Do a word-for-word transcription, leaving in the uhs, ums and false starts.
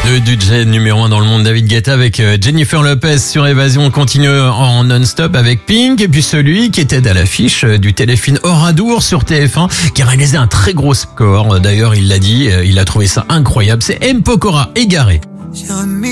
Le D J numéro un dans le monde, David Guetta avec Jennifer Lopez sur Évasion. On continue en non-stop avec Pink. Et puis celui qui était à l'affiche du téléfilm Oradour sur T F un, qui a réalisé un très gros score. D'ailleurs, il l'a dit, il a trouvé ça incroyable. C'est M. Pokora, Égaré.